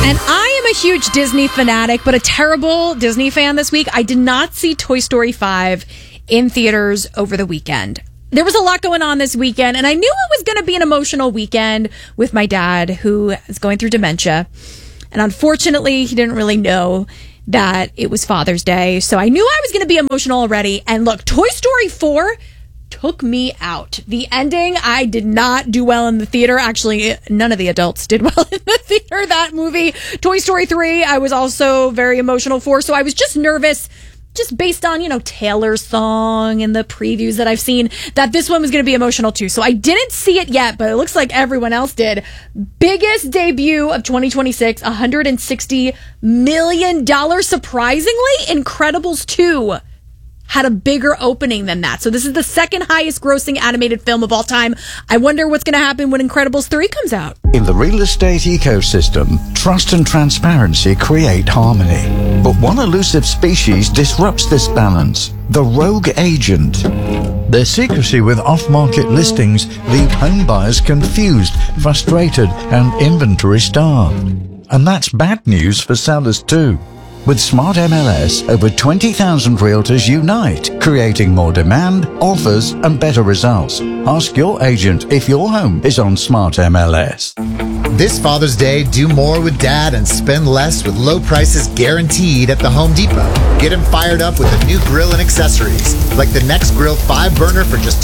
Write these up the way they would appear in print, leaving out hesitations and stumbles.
And I am a huge Disney fanatic, but a terrible Disney fan this week. I did not see Toy Story 5 in theaters over the weekend. There was a lot going on this weekend, and I knew it was going to be an emotional weekend with my dad, who is going through dementia. And unfortunately, he didn't really know that it was Father's Day. So I knew I was going to be emotional already. And look, Toy Story 4 took me out. The ending, I did not do well in the theater. Actually, none of the adults did well in the theater, that movie. Toy Story 3, I was also very emotional for. So I was just nervous, just based on, Taylor's song and the previews that I've seen, that this one was going to be emotional too. So I didn't see it yet, but it looks like everyone else did. Biggest debut of 2026, $160 million. Surprisingly, Incredibles 2 had a bigger opening than that. So this is the second highest grossing animated film of all time. I wonder what's going to happen when Incredibles 3 comes out. In the real estate ecosystem, trust and transparency create harmony. But one elusive species disrupts this balance: the rogue agent. Their secrecy with off-market listings leave home buyers confused, frustrated, and inventory-starved. And that's bad news for sellers too. With Smart MLS, over 20,000 realtors unite, creating more demand, offers, and better results. Ask your agent if your home is on Smart MLS. This Father's Day, do more with Dad and spend less with low prices guaranteed at the Home Depot. Get him fired up with a new grill and accessories, like the Nextgrill 5-burner for just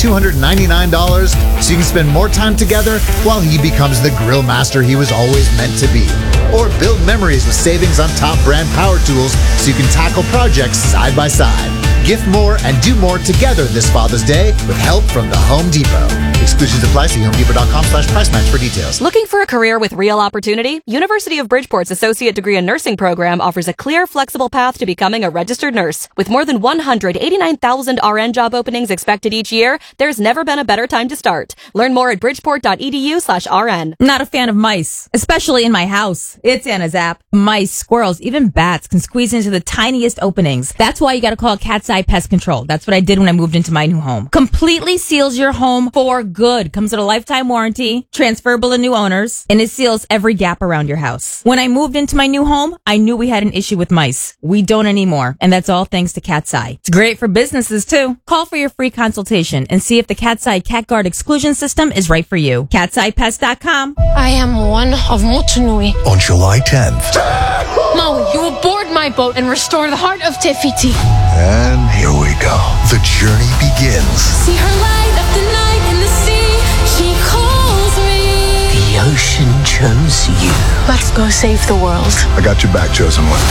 $299, so you can spend more time together while he becomes the grill master he was always meant to be. Or build memories with savings on top brand power tools so you can tackle projects side by side. Gift more and do more together this Father's Day with help from the Home Depot. Exclusions apply. See HomeDepot.com/price match for details. Looking for a career with real opportunity? University of Bridgeport's Associate Degree in Nursing program offers a clear, flexible path to becoming a registered nurse. With more than 189,000 RN job openings expected each year, there's never been a better time to start. Learn more at bridgeport.edu/RN. I'm not a fan of mice, especially in my house. It's Anna's app. Mice, squirrels, even bats can squeeze into the tiniest openings. That's why you gotta call Cat's Eye Pest Control. That's what I did when I moved into my new home. Completely seals your home for good. Comes with a lifetime warranty, transferable to new owners, and it seals every gap around your house. When I moved into my new home, I knew we had an issue with mice. We don't anymore, and that's all thanks to Cat's Eye. It's great for businesses too. Call for your free consultation and see if the Cat's Eye Cat Guard exclusion system is right for you. Cat'sEyePest.com. I am one of Motunui. On July 10th. Maui, you will board my boat and restore the heart of Te Fiti. And here we go. The journey begins. See her light up the night in the sea. She calls me. The ocean chose you. Let's go save the world. I got your back, chosen one.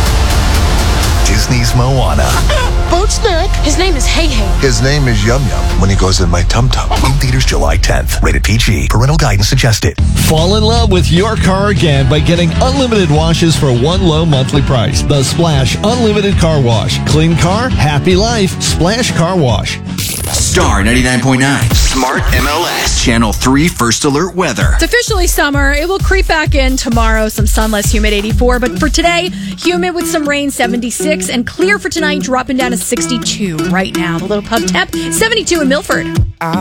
Disney's Moana. Boat snack. His name is Hey Hey. His name is Yum Yum when he goes in my tum tum. In theaters July 10th. Rated PG. Parental guidance suggested. Fall in love with your car again by getting unlimited washes for one low monthly price. The Splash Unlimited Car Wash. Clean car, happy life. Splash Car Wash. Star 99.9. Smart MLS. Channel 3 First Alert Weather. It's officially summer. It will creep back in tomorrow. Some sunless, humid 84. But for today, humid with some rain 76. And clear for tonight, dropping down to 62 right now. The Little Pub temp 72 in Milford.